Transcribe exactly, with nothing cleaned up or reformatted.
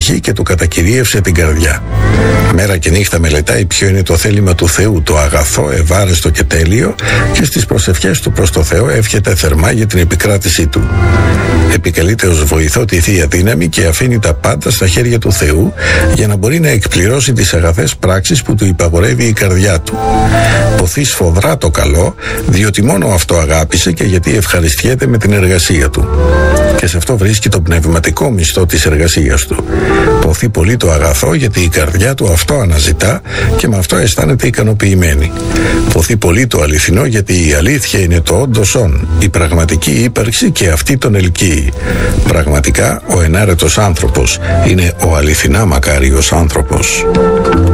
ψυχή και του κατακυρίευσε την καρδιά. Μέρα και νύχτα μελετάει ποιο είναι το θέλημα του Θεού, το αγαθό, ευάρεστο και τέλειο, και στις προσευχές του προς το Θεό εύχεται θερμά για την επικράτησή του. Επικαλείται ως βοηθό τη Θεία Δύναμη και αφήνει τα πάντα στα χέρια του Θεού για να μπορεί να εκπληρώσει τις αγαθές πράξεις που του υπαγορεύει η καρδιά του. Ποθεί σφοδρά το καλό, διότι μόνο αυτό αγάπησε και γιατί ευχαριστιέται με την εργασία του. Και σε αυτό βρίσκει τον πνευματικό μισθό της εργασίας του. Ποθεί πολύ το αγαθό, γιατί η καρδιά του αυτό αναζητά και με αυτό αισθάνεται ικανοποιημένη. Ποθεί πολύ το αληθινό, γιατί η αλήθεια είναι το όντως όν, η πραγματική ύπαρξη, και αυτή τον ελκύει. Πραγματικά ο ενάρετος άνθρωπος είναι ο αληθινά μακάριος άνθρωπος.